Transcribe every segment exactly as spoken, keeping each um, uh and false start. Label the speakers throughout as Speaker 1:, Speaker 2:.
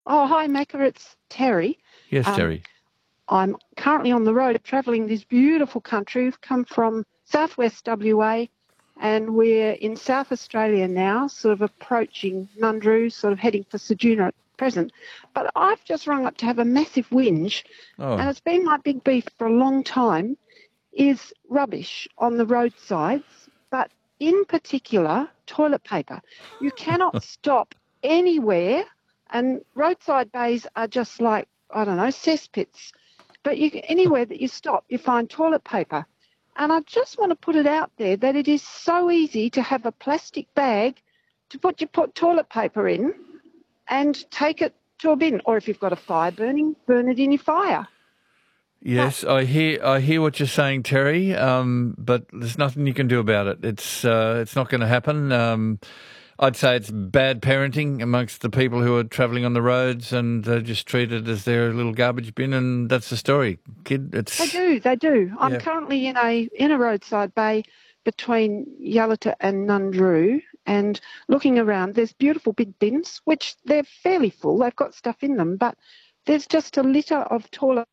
Speaker 1: Oh, hi, Macca. It's Terry.
Speaker 2: Yes,
Speaker 1: Um,
Speaker 2: Terry.
Speaker 1: I'm currently on the road travelling this beautiful country. We've come from southwest W A and we're in South Australia now, sort of approaching Nundroo, sort of heading for Ceduna at present. But I've just rung up to have a massive whinge, and
Speaker 2: Oh,
Speaker 1: it's been my big beef for a long time, is rubbish on the roadsides, but in particular, toilet paper. You cannot stop anywhere, and roadside bays are just like, I don't know, cesspits. But you, anywhere that you stop, you find toilet paper. And I just want to put it out there that it is so easy to have a plastic bag to put your put toilet paper in and take it to a bin. Or if you've got a fire burning, burn it in your fire. But
Speaker 2: yes, I hear I hear what you're saying, Terry. Um, but there's nothing you can do about it. It's uh, it's not going to happen. Um, I'd say it's bad parenting amongst the people who are travelling on the roads, and they're just treated as their little garbage bin, and that's the story, kid.
Speaker 1: they
Speaker 2: It's
Speaker 1: do, they do. I'm
Speaker 2: yeah.
Speaker 1: currently in a in a roadside bay between Yallata and Nundroo, and looking around. There's beautiful big bins, which they're fairly full. They've got stuff in them, but there's just a litter of toilet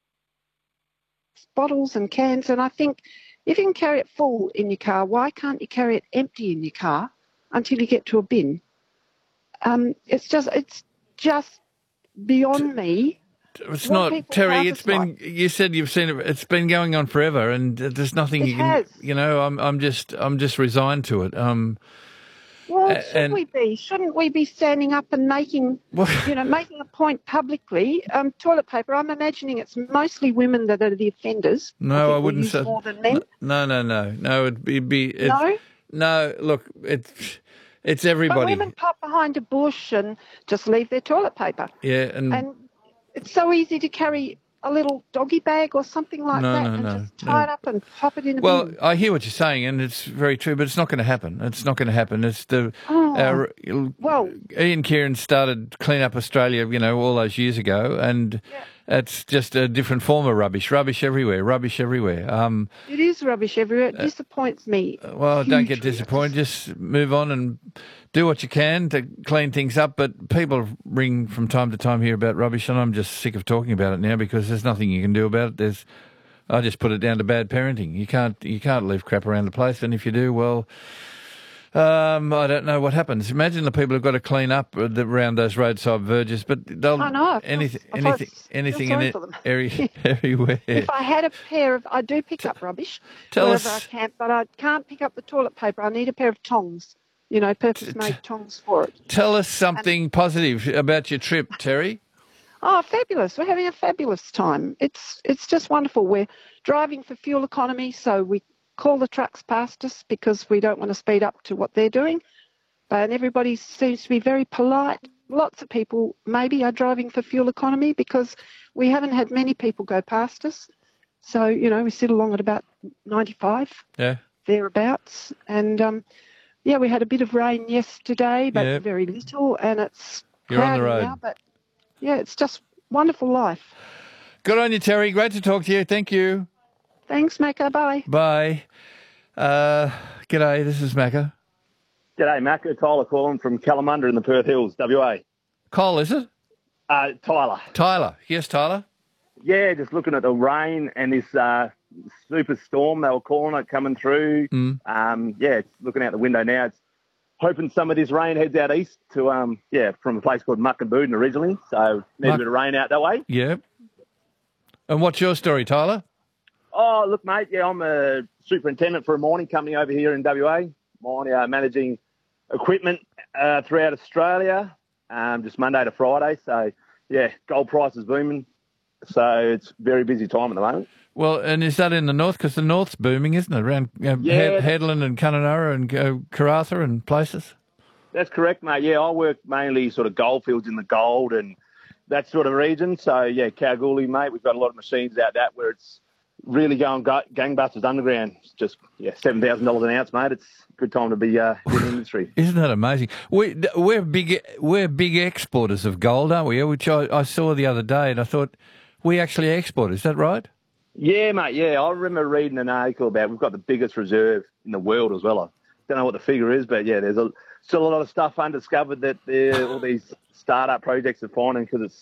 Speaker 1: bottles and cans. And I think if you can carry it full in your car, why can't you carry it empty in your car until you get to a bin? Um, it's just it's just beyond me
Speaker 2: It's
Speaker 1: what
Speaker 2: not
Speaker 1: people's
Speaker 2: Terry. It's
Speaker 1: houses like.
Speaker 2: been you said you've seen it. It's been going on forever, and there's nothing
Speaker 1: It
Speaker 2: you can.
Speaker 1: has.
Speaker 2: You know, I'm I'm just I'm just resigned to it. Um,
Speaker 1: Well,
Speaker 2: a-
Speaker 1: should
Speaker 2: and
Speaker 1: we be? Shouldn't we be standing up and making,
Speaker 2: well,
Speaker 1: you know, making a point publicly? Um, toilet paper. I'm imagining it's mostly women that are the offenders. I
Speaker 2: no, I
Speaker 1: think we
Speaker 2: wouldn't
Speaker 1: use
Speaker 2: say.
Speaker 1: more than
Speaker 2: No,
Speaker 1: men.
Speaker 2: no, no, no. no it'd be, be it.
Speaker 1: No,
Speaker 2: No, look, it's it's
Speaker 1: but women
Speaker 2: everybody.
Speaker 1: pop behind a bush and just leave their toilet paper.
Speaker 2: Yeah, and
Speaker 1: And it's so easy to carry a little doggy bag or something like
Speaker 2: no,
Speaker 1: that
Speaker 2: no,
Speaker 1: and
Speaker 2: no,
Speaker 1: just tie
Speaker 2: no.
Speaker 1: it up and pop it in a
Speaker 2: Well,
Speaker 1: bin.
Speaker 2: I hear what you're saying, and it's very true, but it's not going to happen. It's not going to happen. It's the
Speaker 1: Oh,
Speaker 2: our
Speaker 1: well,
Speaker 2: Ian Kieran started Clean Up Australia, you know, all those years ago, and
Speaker 1: yeah,
Speaker 2: it's just a different form of rubbish. Rubbish everywhere. Rubbish everywhere. Um,
Speaker 1: it is rubbish everywhere. It disappoints me
Speaker 2: well, don't get
Speaker 1: hugely. I
Speaker 2: disappointed.
Speaker 1: just,
Speaker 2: Just move on and do what you can to clean things up. But people ring from time to time here about rubbish, and I'm just sick of talking about it now because there's nothing you can do about it. There's I just put it down to bad parenting. You can't you can't leave crap around the place, and if you do, well, um, I don't know what happens. Imagine the people who've got to clean up the- around those roadside verges, but
Speaker 1: I
Speaker 2: they'll
Speaker 1: know. I feel,
Speaker 2: anything
Speaker 1: I feel,
Speaker 2: anything
Speaker 1: feel
Speaker 2: anything in
Speaker 1: sorry
Speaker 2: it
Speaker 1: for them.
Speaker 2: every, everywhere.
Speaker 1: If I had a pair of, I do pick up rubbish
Speaker 2: Tell
Speaker 1: wherever I
Speaker 2: us.
Speaker 1: can, but I can't pick up the toilet paper. I need a pair of tongs, you know,
Speaker 2: T- t-
Speaker 1: purpose-made tongs for it.
Speaker 2: tell us
Speaker 1: And
Speaker 2: something positive about your trip, Terry.
Speaker 1: oh, fabulous! We're having a fabulous time. It's it's just wonderful. We're driving for fuel economy, so we call the trucks past us because we don't want to speed up to what they're doing. And everybody seems to be very polite. Lots of people maybe are driving for fuel economy because we haven't had many people go past us. So, you know, we sit along at about ninety-five,
Speaker 2: Yeah,
Speaker 1: thereabouts. And, um, yeah, we had a bit of rain yesterday, but
Speaker 2: yeah.
Speaker 1: very little. And it's
Speaker 2: You're on the
Speaker 1: cloudy now.
Speaker 2: road.
Speaker 1: But, yeah, it's just wonderful life.
Speaker 2: Good on you, Terry. Great to talk to you. Thank you.
Speaker 1: Thanks, Macca. Bye.
Speaker 2: Bye. Uh, g'day. This is Macca.
Speaker 3: G'day, Mac. It's Tyler calling from Kalamunda in the Perth Hills, W A.
Speaker 2: Cole, is it?
Speaker 3: Uh, Tyler.
Speaker 2: Tyler. Yes, Tyler.
Speaker 3: Yeah, just looking at the rain and this uh, super storm they were calling it coming through.
Speaker 2: Mm.
Speaker 3: Um, yeah, it's looking out the window now. It's hoping some of this rain heads out east to, um, yeah, from a place called Muckaboodin originally. So need
Speaker 2: Muck-
Speaker 3: a bit of rain out that way.
Speaker 2: Yeah. And what's your story, Tyler?
Speaker 3: Oh, look, mate, yeah, I'm a superintendent for a mining company over here in W A. Mine, uh, managing equipment uh, throughout Australia, um, just Monday to Friday. So, yeah, gold price is booming. So it's very busy time at the moment.
Speaker 2: Well, and is that in the north? Because the north's booming, isn't it? Around uh,
Speaker 3: Yeah.
Speaker 2: Head- Headland and Kununurra and uh, Karratha and places?
Speaker 3: That's correct, mate. Yeah, I work mainly sort of goldfields in the gold and that sort of region. So, yeah, Kalgoorlie, mate, we've got a lot of machines out that where it's really going go- gangbusters underground. It's just, yeah, seven thousand dollars an ounce, mate. It's a good time to be uh, in the industry.
Speaker 2: Isn't that amazing? We, we're big we're big exporters of gold, aren't we? Which I, I saw the other day and I thought, we actually export. Is that right?
Speaker 3: Yeah, mate, yeah. I remember reading an article about we've got the biggest reserve in the world as well. I don't know what the figure is, but, yeah, there's a, still a lot of stuff undiscovered that all these startup projects are finding because it's